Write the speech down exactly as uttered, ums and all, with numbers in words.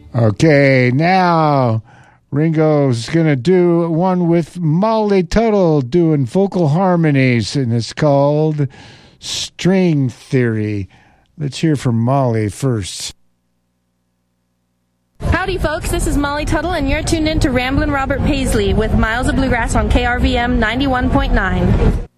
Okay, now Ringo's going to do one with Molly Tuttle doing vocal harmonies, and it's called String Theory. Let's hear from Molly first. Howdy, folks. This is Molly Tuttle, and you're tuned in to Ramblin' Robert Paisley with Miles of Bluegrass on K R V M ninety-one point nine.